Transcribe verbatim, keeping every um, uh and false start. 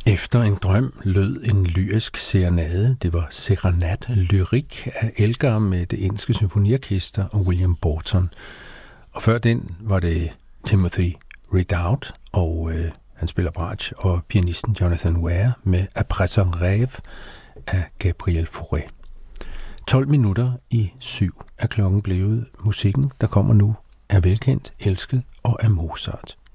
Efter en drøm lød en lyrisk serenade. Det var Serenade Lyrique af Elgar med det engelske symfoniorkester og William Borton. Og før den var det Timothy Ridout, og øh, han spiller bratsch, og pianisten Jonathan Ware med Après un rêve af Gabriel Fauré. tolv minutter i syv er klokken blevet. Musikken, der kommer nu, er velkendt, elsket og er Mozart.